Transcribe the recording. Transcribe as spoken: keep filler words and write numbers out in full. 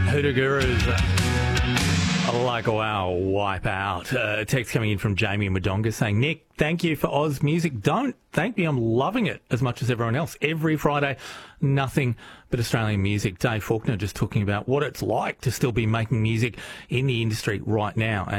Hoodoo Gurus, uh, like a wow, wipe out. Uh, text coming in from Jamie Madonga saying, Nick, thank you for Oz Music. Don't thank me, I'm loving it as much as everyone else. Every Friday, nothing but Australian music. Dave Faulkner just talking about what it's like to still be making music in the industry right now.